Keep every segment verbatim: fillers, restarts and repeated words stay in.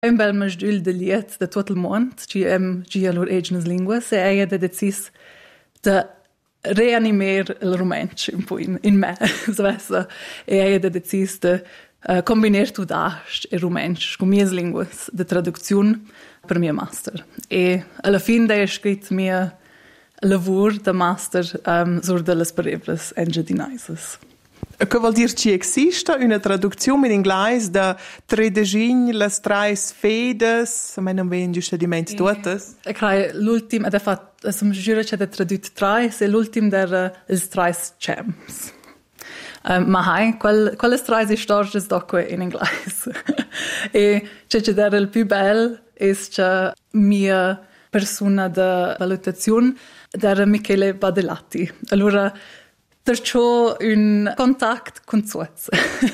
un bel masdul de liet de tot il mond, ci em gia lor egnas linguas, e eia de decis de reanimer il romansch un po' in, in me, svessa, e eia de decis de uh, combiner tu dash e romansch con mias linguas de traduzione per mia master. E alla fin de scrit mia lavur de master um, sur de las parevras engiadinaises. Che vuol dire che esiste una traduzione in inglese da tredegin las trais fedes, a me non vengono giustamente tutte. E credo l'ultimo, ed è fatto, sono giura c'è da tradotto trais, e l'ultimo era il trais champs. Um, ma hai, quel, quelle trais storie dopo in inglese. E c'è c'è era il più bello, è c'è mia persona di valutazione, era Michele Badelatti. Allora, perciò un contatto con Suez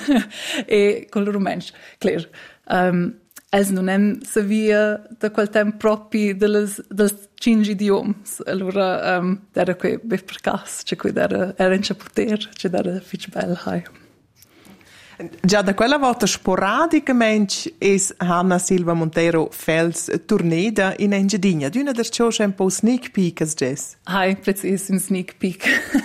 e con il romansch. Claro, um, els non hem sabia da quel tempo proprio dels, dels cinque idiomi. Allora, um, era qui per caso, cioè qui era, era in poter, cioè era fitch bello. Hai. Già da quella volta sporadicamente è Hanna Silva Montero Fels tornata in Engiadina. D'una der ciò c'è un po' sneak peek as jazz. Hai, precis, un sneak peek.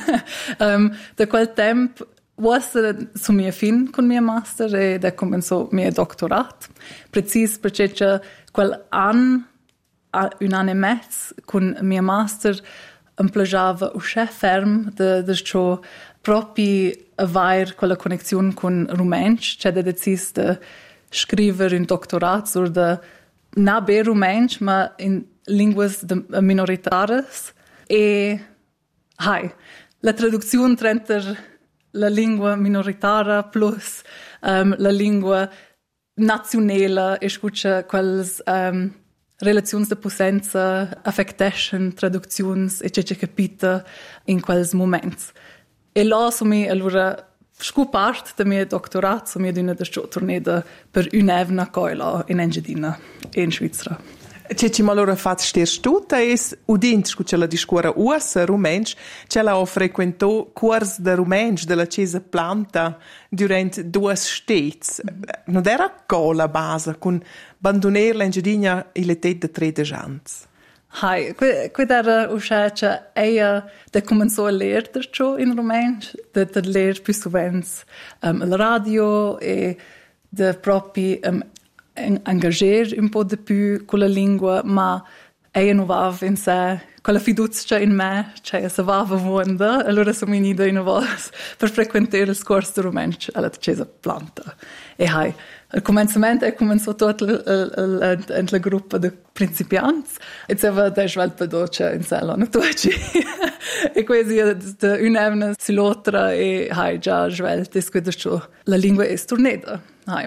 um, da quel tempo was su mia fin con mia master e da comenzò mia doctorat. Precis perché c'è quel anno, un anno e mezzo con mia master mi piaceva uscire ferm de, de ciò proprio avere quella connessione con romansch, cioè da decis de scrivere un doctorat sur de non be romansch, ma in linguas de minoritares e hai, la traduzione tra la lingua minoritaria plus um, la lingua nazionale e scuccia quelles um, relazioni de potenza, affectation, traduzioni e c'è c'è capita in quels momenti. E là sono allora scopart da mio doctorato, sono io d'una desciò tornata per un'evna coila in Engiadina e in Svizzera. C'è ci ma allora fatto stir stutta es udint scuccia la discuora usa romansch, c'è la ho frequentò curs de romansch della Chiesa Planta durante due states. Mm-hmm. Non era cola base con abbandonar l'Engiadina e le tette de tredici anni. Hai, quid era uscita eia de comenzò a ler der ciò in romansch, de, de ler più sovens um, la radio e de proprio um, engagare un po' di più con la lingua, ma eia non aveva in sé quella fiducia in me, cioè se aveva vonda, allora sono venuta in avos per frequentare il corso di romansch alla Chiesa Planta. E hai, al cominciamento è cominciato tutto il gruppo di principianti e c'era da svelta doce in sala, non tutti. E così un'evna si l'altra e hai già svelta e squadra la lingua è tornata. Hai.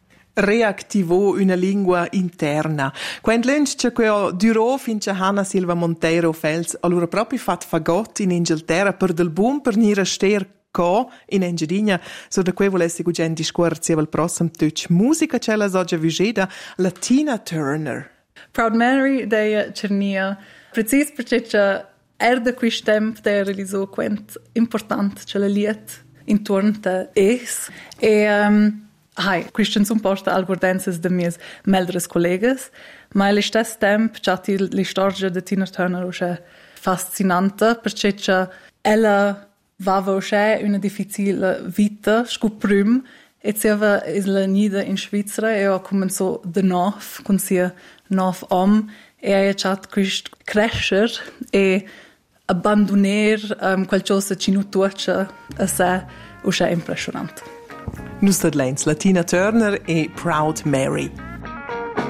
Reattivò una lingua interna. Quando l'enci che durò finché Hanna Silva Montero Fels allora proprio fatto fagott in Inghilterra per del boom per nire ster co in Engiadina, so da quei volessi gugen discorsi al prossimo touch musica c'è la soggia vigeda la Tina Turner. Proud Mary deia cernia precis perché c'è er da quist temp de realizò quent important c'è la liet intorno a es e um, hai, Christian sun porta algordenses de mies meldres collegas, ma allo stesso tempo c'è la storia di Tina Turner usce fascinante perché c'è ella vava usce una difficile vita scoprim e c'era la nida in Svizzera e ho cominciato de nuovo con sia nuovo om e ha chat quist crescer e abbandonar um, qualcosa che non tuoce a sé usce impressionante. Nus Tina Turner e Proud Mary.